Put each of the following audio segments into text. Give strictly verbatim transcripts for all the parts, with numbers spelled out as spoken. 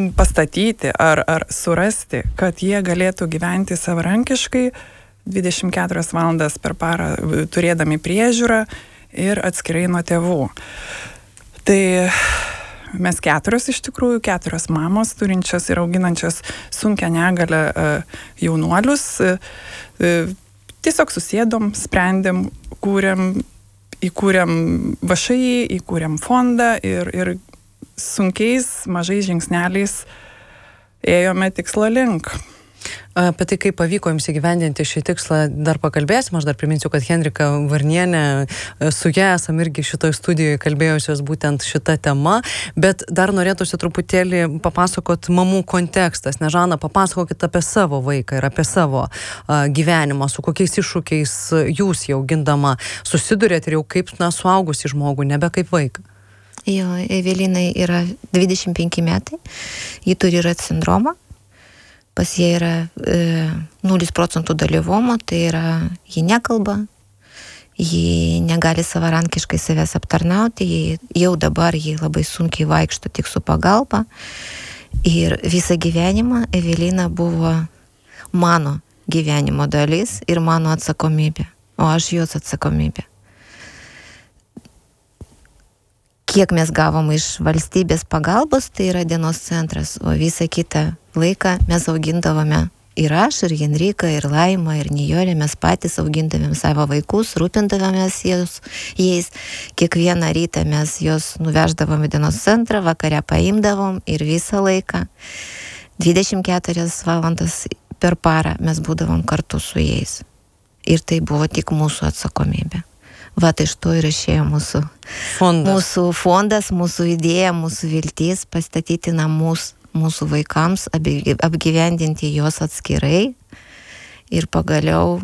pastatyti ar, ar surasti, kad jie galėtų gyventi savarankiškai dvidešimt keturias valandas per parą, turėdami priežiūrą ir atskirai nuo tėvų. Tai mes keturios iš tikrųjų, keturios mamos turinčios ir auginančios sunkią negalią jaunuolius. Tiesiog susėdom, sprendėm, kūrėm, įkūrėm V Š I, įkūrėm fondą ir, ir sunkiais, mažais žingsneliais ėjome tikslo link. Apie tai, kaip pavyko jums įgyvendinti šį tikslą, dar pakalbėsim. Aš dar priminsiu, kad Henrika Varnienė, su ja esam irgi šitoj studijoje kalbėjusios būtent šitą temą, bet dar norėtųsi truputėlį papasakot mamų kontekstas. Nežana, papasakokit apie savo vaiką ir apie savo uh, gyvenimą, su kokiais iššūkiais jūs jau gindama susidurėt ir jau kaip, na, suaugusi žmogų, nebe kaip vaiką. Jo, Evelinai yra dvidešimt penki metai, ji turi Rett sindromą. Pas jie yra e, nulis procentų dalyvumo, tai yra ji nekalba, ji negali savarankiškai savęs aptarnauti, ji, jau dabar ji labai sunkiai vaikšto tik su pagalba. Ir visą gyvenimą Evelina buvo mano gyvenimo dalis ir mano atsakomybė, o aš jos atsakomybė. Kiek mes gavom iš valstybės pagalbos, tai yra dienos centras, o visą kitą laiką mes augindavome ir aš, ir Henrika, ir Laima, ir Nijolė, mes patys augindavėm savo vaikus, rūpindavomės jos, jais. Kiekvieną rytą mes jos nuveždavom į dienos centrą, vakare paimdavom ir visą laiką, dvidešimt keturias valandas per parą mes būdavom kartu su jais. Ir tai buvo tik mūsų atsakomybė. Va, tai iš to ir išėjo mūsų fondas. mūsų fondas, mūsų idėja, mūsų viltis pastatyti namus mūsų vaikams, apgyvendinti juos atskirai ir pagaliau,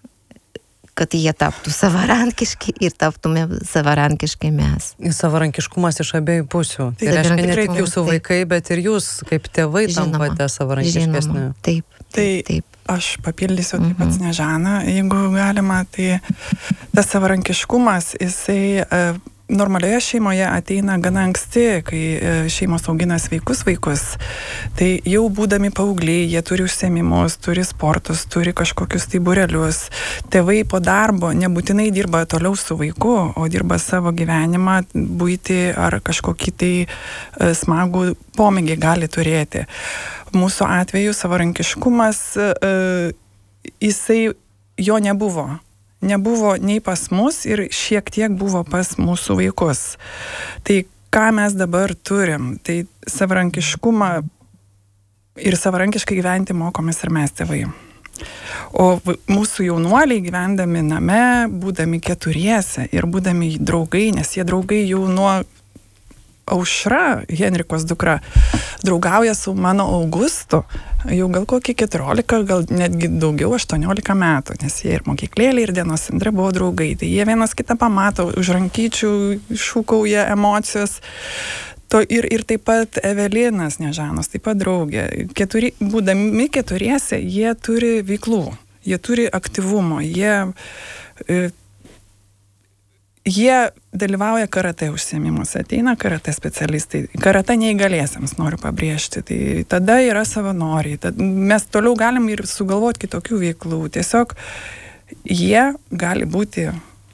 kad jie taptų savarankiški ir taptume savarankiškai mes. Savarankiškumas iš abiejų pusių. Tai, tai reiškia ne tik jūsų vaikai, bet ir jūs kaip tėvai tampate savarankiškesni. Žinoma, taip, tai taip. Aš papildysiu taip pat Snežaną, jeigu galima, tai tas savarankiškumas, jisai e, normalioje šeimoje ateina gana anksti, kai e, šeimos augina sveikus vaikus. Tai jau būdami paaugliai, jie turi užsiėmimus, turi sportus, turi kažkokius tai būrelius. Tėvai po darbo nebūtinai dirba toliau su vaiku, o dirba savo gyvenimą, buitį ar kažkokį tai e, smagų pomėgį gali turėti. Mūsų atveju savarankiškumas, e, jisai jo nebuvo. Nebuvo nei pas mus ir šiek tiek buvo pas mūsų vaikus. Tai ką mes dabar turim? Tai savarankiškumą ir savarankiškai gyventi mokomės ir mes tėvai. O mūsų jaunuoliai gyvendami name, būdami keturiese ir būdami draugai, nes jie draugai jau nuo Aušra, Henrikos dukra, draugauja su mano Augustu, jau gal kokį keturiolika, gal netgi daugiau, aštuoniolika metų, nes jie ir mokyklėlė, ir dienos centre buvo draugai. Tai jie vienas kitą pamato, už rankyčių šūkauja emocijos. To ir, ir taip pat Evelinas Snežanos, taip pat draugė. Keturi, būdami keturiese, jie turi veiklų, jie turi aktyvumo, jie... E, Jie dalyvauja karate užsiėmimuose, ateina karate specialistai, karate neįgaliesiems noriu pabrėžti, tai tada yra savanoriai, tad mes toliau galim ir sugalvoti kitokių veiklų, tiesiog jie gali būti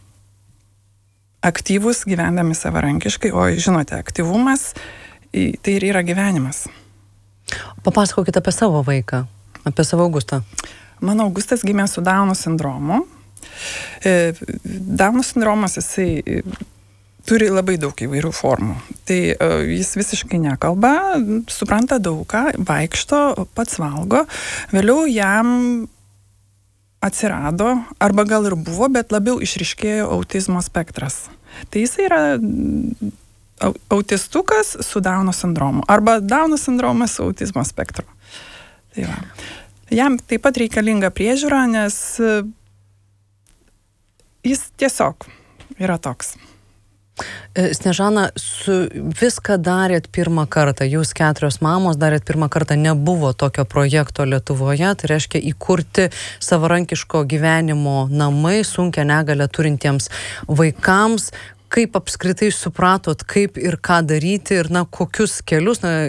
aktyvus gyvendami savarankiškai, o žinote, aktyvumas tai ir yra gyvenimas. Papasakokite apie savo vaiką, apie savo Augustą. Mano Augustas gimė su Dauno sindromu. Dauno sindromas, jisai turi labai daug įvairių formų. Tai jis visiškai nekalba, supranta daugą, vaikšto, pats valgo. Vėliau jam atsirado, arba gal ir buvo, bet labiau išryškėjo autizmo spektras. Tai jisai yra autistukas su Dauno sindromu, arba Dauno sindromas su autizmo spektru. Tai va. Jam taip pat reikalinga priežiūra, nes jis tiesiog yra toks. Snežana, su viską darėt pirmą kartą, jūs keturios mamos darėt pirmą kartą, nebuvo tokio projekto Lietuvoje, tai reiškia įkurti savarankiško gyvenimo namai sunkią negalią turintiems vaikams. Kaip apskritai supratot, kaip ir ką daryti ir na, kokius kelius, na,